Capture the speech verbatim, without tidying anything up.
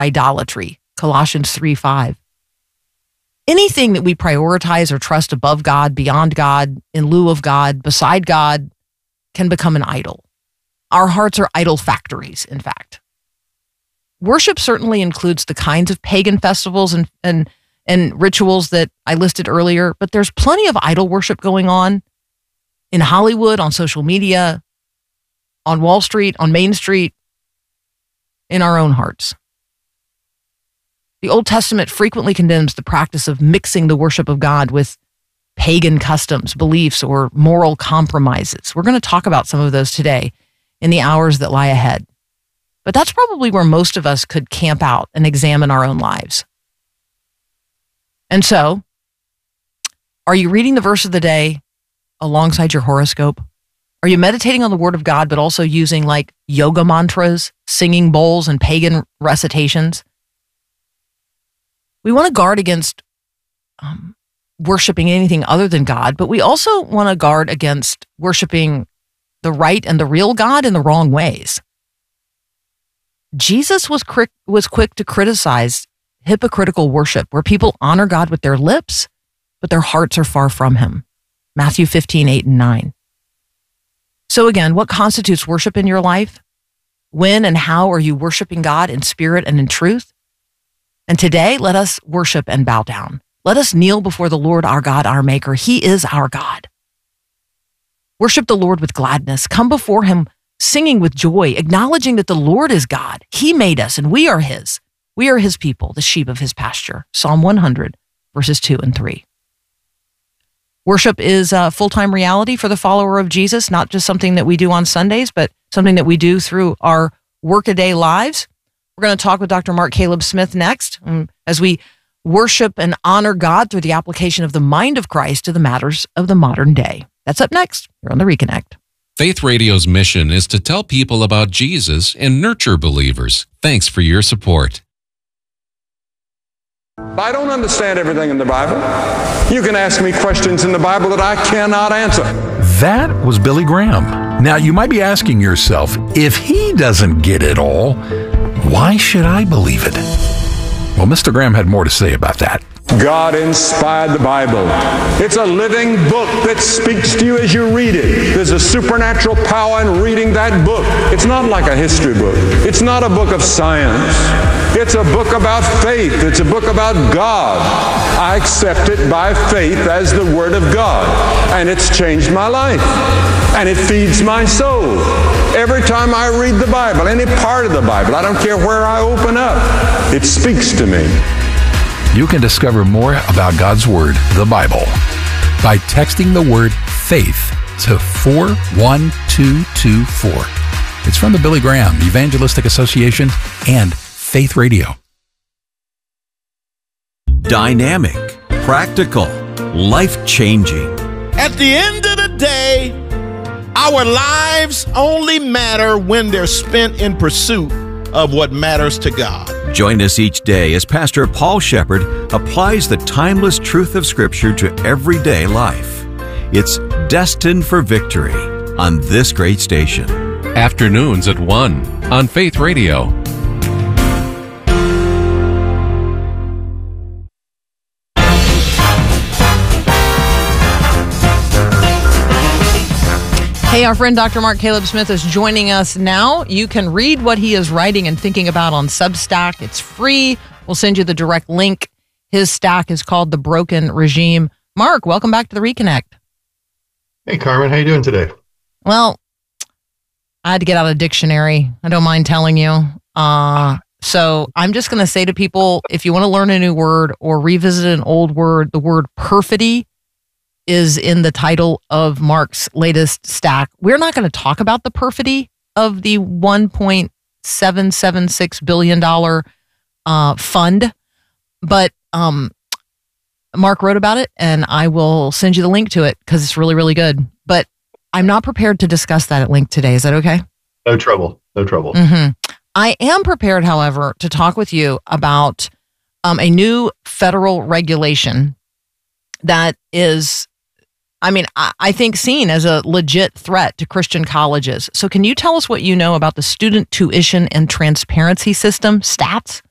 idolatry, Colossians three five. Anything that we prioritize or trust above God, beyond God, in lieu of God, beside God, can become an idol. Our hearts are idol factories, in fact. Worship certainly includes the kinds of pagan festivals and, and, and rituals that I listed earlier, but there's plenty of idol worship going on in Hollywood, on social media, on Wall Street, on Main Street, in our own hearts. The Old Testament frequently condemns the practice of mixing the worship of God with pagan customs, beliefs, or moral compromises. We're going to talk about some of those today in the hours that lie ahead. But that's probably where most of us could camp out and examine our own lives. And so, are you reading the verse of the day alongside your horoscope? Are you meditating on the Word of God, but also using like yoga mantras, singing bowls, and pagan recitations? We want to guard against um, worshiping anything other than God, but we also want to guard against worshiping the right and the real God in the wrong ways. Jesus was quick, was quick to criticize hypocritical worship, where people honor God with their lips, but their hearts are far from him. Matthew fifteen, eight and nine. So again, what constitutes worship in your life? When and how are you worshiping God in spirit and in truth? And today, let us worship and bow down. Let us kneel before the Lord our God, our Maker. He is our God. Worship the Lord with gladness. Come before him singing with joy, acknowledging that the Lord is God. He made us and we are his. We are his people, the sheep of his pasture. Psalm one hundred, verses two and three. Worship is a full-time reality for the follower of Jesus, not just something that we do on Sundays, but something that we do through our workaday lives. We're going to talk with Doctor Mark Caleb Smith next um, as we worship and honor God through the application of the mind of Christ to the matters of the modern day. That's up next here on The Reconnect. Faith Radio's mission is to tell people about Jesus and nurture believers. Thanks for your support. I don't understand everything in the Bible. You can ask me questions in the Bible that I cannot answer. That was Billy Graham. Now, you might be asking yourself, if he doesn't get it all, why should I believe it? Well, Mister Graham had more to say about that. God inspired the Bible. It's a living book that speaks to you as you read it. There's a supernatural power in reading that book. It's not like a history book. It's not a book of science. It's a book about faith. It's a book about God. I accept it by faith as the Word of God. And it's changed my life. And it feeds my soul. Every time I read the Bible, any part of the Bible, I don't care where I open up, it speaks to me. You can discover more about God's Word, the Bible, by texting the word faith to four one two two four. It's from the Billy Graham Evangelistic Association and Faith Radio. Dynamic, practical, life-changing. At the end of the day, our lives only matter when they're spent in pursuit of what matters to God. Join us each day as Pastor Paul Shepherd applies the timeless truth of Scripture to everyday life. It's Destined for Victory on this great station. Afternoons at one on Faith Radio. Hey, our friend Doctor Mark Caleb Smith is joining us now. You can read what he is writing and thinking about on Substack. It's free. We'll send you the direct link. His stack is called The Broken Regime. Mark, welcome back to The Reconnect. Hey, Carmen. How you doing today? Well, I had to get out a dictionary. I don't mind telling you. Uh, so I'm just going to say to people, if you want to learn a new word or revisit an old word, the word perfidy is in the title of Mark's latest stack. We're not going to talk about the perfidy of the one point seven seven six billion dollars uh, fund, but um, Mark wrote about it, and I will send you the link to it because it's really, really good. But I'm not prepared to discuss that at length today. Is that okay? No trouble. No trouble. Mm-hmm. I am prepared, however, to talk with you about um, a new federal regulation that is, I mean, I, I think seen as a legit threat to Christian colleges. So can you tell us what you know about the Student Tuition and Transparency System, STATS?